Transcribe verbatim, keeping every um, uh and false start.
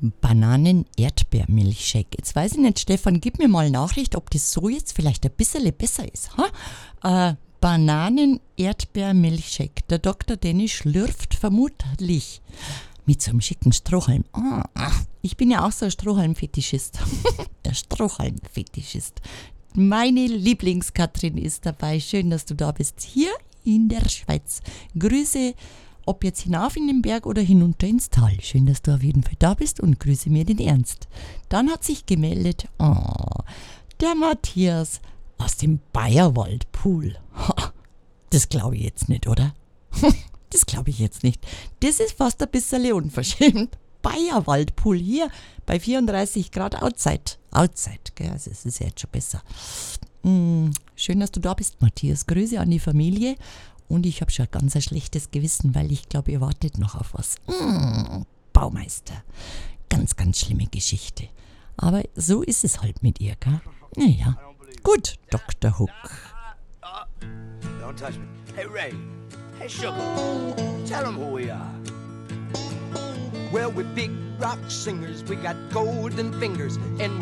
Bananen-Erdbeermilchshake. Jetzt weiß ich nicht, Stefan, gib mir mal Nachricht, ob das so jetzt vielleicht ein bisschen besser ist. Ha? Äh, Bananen-Erdbeermilchshake. Der Doktor Dennis schlürft vermutlich mit so einem schicken Strohhalm. Ah, ich bin ja auch so ein Strohhalm-Fetischist. Der Strohhalm-Fetischist. Meine Lieblings-Katrin ist dabei. Schön, dass du da bist. Hier in der Schweiz. Grüße, ob jetzt hinauf in den Berg oder hinunter ins Tal. Schön, dass du auf jeden Fall da bist und grüße mir den Ernst. Dann hat sich gemeldet, oh, der Matthias aus dem Bayerwaldpool. Das glaube ich jetzt nicht, oder? Das glaube ich jetzt nicht. Das ist fast ein bisschen unverschämt. Bayerwaldpool hier bei vierunddreißig Grad Outside. Outside, gell? Also es ist ja jetzt schon besser. Mm, schön, dass du da bist, Matthias. Grüße an die Familie. Und ich habe schon ein ganz ein schlechtes Gewissen, weil ich glaube, ihr wartet noch auf was. Mm, Baumeister. Ganz, ganz schlimme Geschichte. Aber so ist es halt mit ihr, gell? Naja. Gut, Doktor Hook. Don't touch me. Hey, Ray. Hey, Sugar. Tell them who we are. Well, we're big rock singers. We got golden fingers. And